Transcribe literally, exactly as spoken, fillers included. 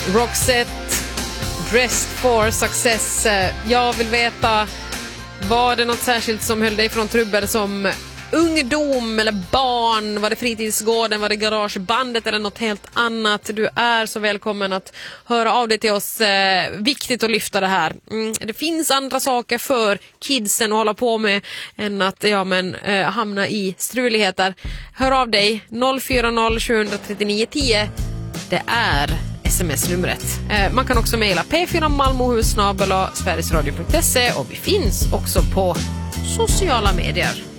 Roxette, Dressed for Success. Jag vill veta, var det något särskilt som höll dig från trubbel som ungdom eller barn? Var det fritidsgården, var det garagebandet eller något helt annat? Du är så välkommen att höra av dig till oss. Eh, viktigt att lyfta det här. Mm, det finns andra saker för kidsen att hålla på med än att ja, men, eh, hamna i struligheter. Hör av dig, noll fyra noll sju tre nio ett noll. Det är sms-numret. Eh, man kan också mejla p fyra malmohus snabel-a sverigesradio punkt se och vi finns också på sociala medier.